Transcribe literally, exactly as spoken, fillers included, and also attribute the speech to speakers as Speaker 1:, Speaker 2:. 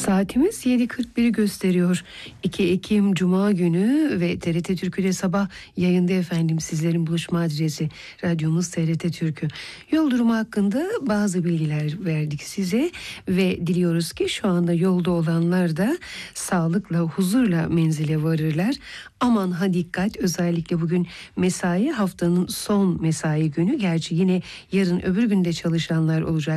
Speaker 1: Saatimiz yedi kırk biri gösteriyor. iki Ekim Cuma günü ve T R T Türkü'de sabah yayında efendim, sizlerin buluşma adresi radyomuz T R T Türkü. Yol durumu hakkında bazı bilgiler verdik size ve diliyoruz ki şu anda yolda olanlar da sağlıkla, huzurla menzile varırlar. Aman ha dikkat, özellikle bugün mesai, haftanın son mesai günü. Gerçi yine yarın öbür günde çalışanlar olacak.